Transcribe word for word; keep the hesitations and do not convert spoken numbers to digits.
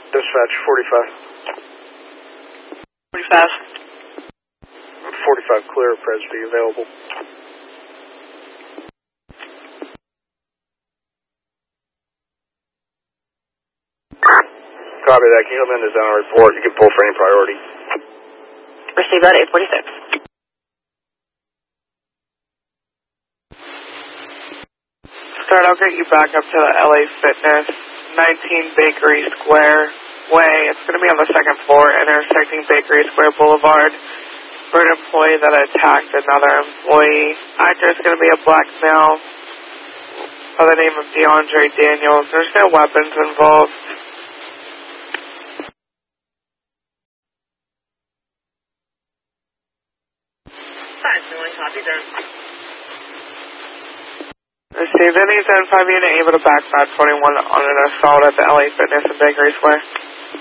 Dispatch, forty-five. forty-five. forty-five clear, Presby available. Copy that. Can you come in the zone report? You can pull for any priority. Receive that, eight forty-six. Start, I'll get you back up to the L A Fitness, nineteen Bakery Square Way. It's going to be on the second floor, intersecting Bakery Square Boulevard, for an employee that attacked another employee. Actor is going to be a black male by the name of DeAndre Daniels. There's no weapons involved. five, one copy then. Received. Any zone five unit able to back five twenty-one on an assault at the L A Fitness in Bakery Square.